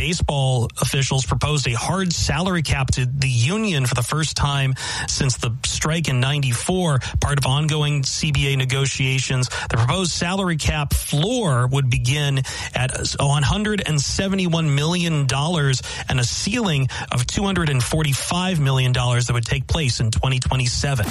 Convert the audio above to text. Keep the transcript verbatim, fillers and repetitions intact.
Baseball officials proposed a hard salary cap to the union for the first time since the strike in ninety-four, part of ongoing C B A negotiations. The proposed salary cap floor would begin at one hundred seventy-one million dollars and a ceiling of two hundred forty-five million dollars that would take place in twenty twenty-seven.